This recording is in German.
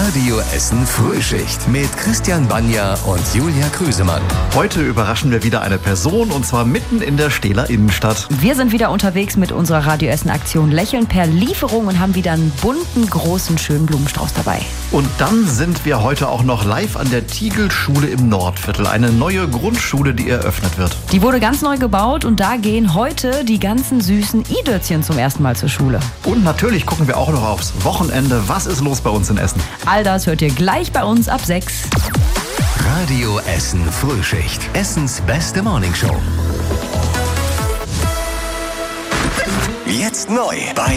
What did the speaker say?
Radio Essen Frühschicht mit Christian Banja und Julia Krüsemann. Heute überraschen wir wieder eine Person, und zwar mitten in der Stehler Innenstadt. Wir sind wieder unterwegs mit unserer Radio Essen Aktion Lächeln per Lieferung und haben wieder einen bunten, großen, schönen Blumenstrauß dabei. Und dann sind wir heute auch noch live an der Tiegel-Schule im Nordviertel. Eine neue Grundschule, die eröffnet wird. Die wurde ganz neu gebaut und da gehen heute die ganzen süßen I-Dötzchen zum ersten Mal zur Schule. Und natürlich gucken wir auch noch aufs Wochenende. Was ist los bei uns in Essen? All das hört ihr gleich bei uns ab 6. Radio Essen Frühschicht. Essens beste Morningshow. Jetzt neu bei